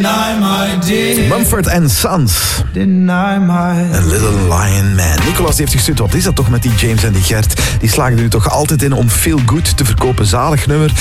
Mumford & Sons. A Little Lion Man. Nicolas heeft gestuurd, wat is dat toch met die James en die Gert? Die slagen er nu toch altijd in om Feel Good te verkopen. Zalig nummer.